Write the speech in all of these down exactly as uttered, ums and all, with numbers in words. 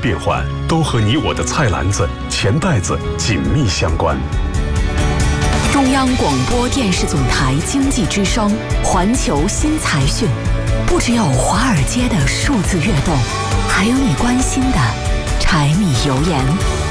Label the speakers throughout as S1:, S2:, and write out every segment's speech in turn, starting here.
S1: 变幻，都和你我的菜篮子、钱袋子紧密相关。
S2: 中央广播电视总台经济之声，环球新财讯，不只有华尔街的数字跃动，还有你关心的柴米油盐。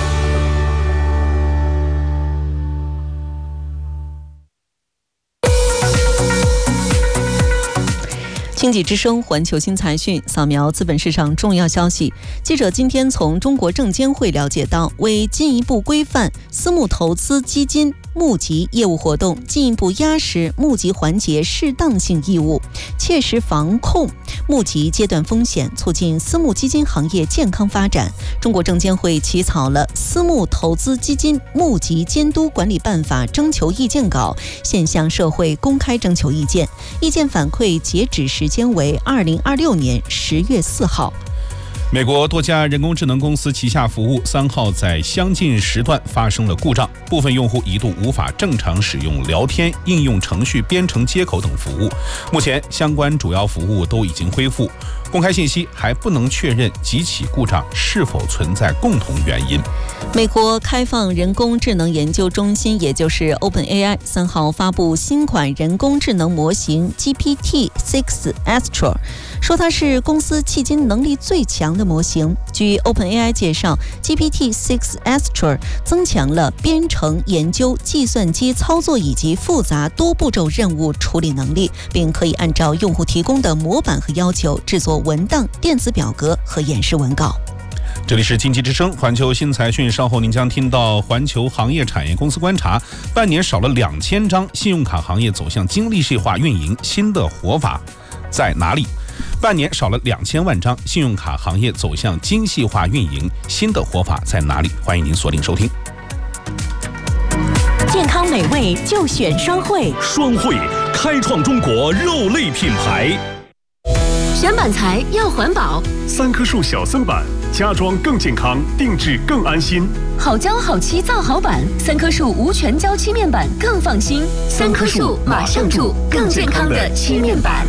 S2: 经济之声，环球新财讯，扫描资本市场重要消息。记者今天从中国证监会了解到，为进一步规范私募投资基金募集业务活动，进一步压实募集环节适当性义务，切实防控募集阶段风险，促进私募基金行业健康发展。中国证监会起草了《私募投资基金募集监督管理办法》征求意见稿，现向社会公开征求意见。意见反馈截止时间为二零二六年十月四号。
S3: 美国多家人工智能公司旗下服务三号在相近时段发生了故障，部分用户一度无法正常使用聊天、应用程序编程接口等服务。目前相关主要服务都已经恢复，公开信息还不能确认几起故障是否存在共同原因。
S2: 美国开放人工智能研究中心，也就是 OpenAI， 三号发布新款人工智能模型 G P T 六 Astra， 说它是公司迄今能力最强的模型。据 OpenAI 介绍， G P T 六 Astra 增强了编程研究、计算机操作以及复杂多步骤任务处理能力，并可以按照用户提供的模板和要求制作文档、电子表格和演示文稿。
S3: 这里是经济之声环球新财讯，稍后您将听到环球行业产业公司观察，半年少了两千张信用卡行业走向精细化运营，新的活法在哪里？半年少了两千万张信用卡行业走向精细化运营，新的活法在哪里？欢迎您锁定收听。
S2: 健康美味就选双汇，
S1: 双汇开创中国肉类品牌。
S2: 选板材要环保，
S1: 三棵树小森板，家装更健康，定制更安心。
S2: 好胶好漆造好板，三棵树无全胶漆面板更放心。三棵树马上住更健康的漆面板。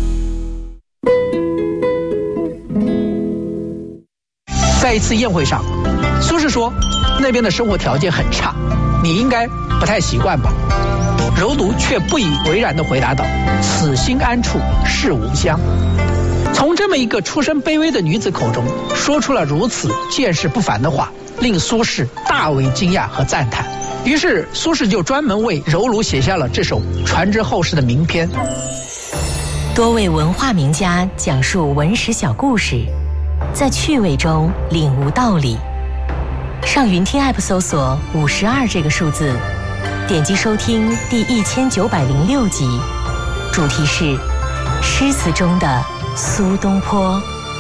S4: 在一次宴会上，苏轼说那边的生活条件很差，你应该不太习惯吧？柔独却不以为然地回答道：此心安处是吾乡。从这么一个出身卑微的女子口中说出了如此见识不凡的话，令苏轼大为惊讶和赞叹。于是苏轼就专门为柔儒写下了这首传之后世的名篇。
S2: 多位文化名家讲述文史小故事，在趣味中领悟道理。上云听 App 搜索五十二这个数字，点击收听第一千九百零六集，主题是诗词中的苏东坡。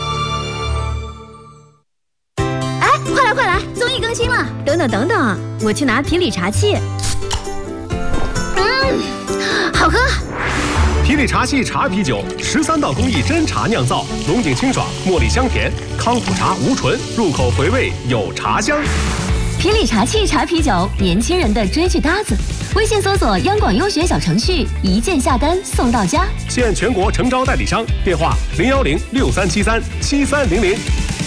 S5: 哎，快来快来，综艺更新了！等等等等，我去拿皮里茶器。嗯，好喝。
S1: 皮里茶系茶啤酒，十三道工艺真茶酿造，浓井清爽，茉莉香甜，康普茶无醇，入口回味有茶香。
S5: 皮里茶器茶啤酒，年轻人的追剧搭子。微信搜索央广优选小程序，一键下单送到家。
S1: 现全国诚招代理商，电话零幺零六三七三七三零零。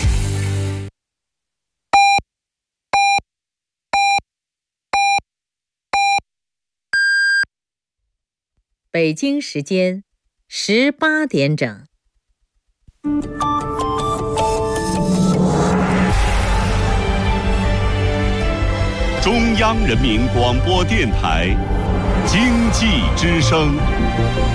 S6: 北京时间十八点整。
S7: 中央人民广播电台经济之声。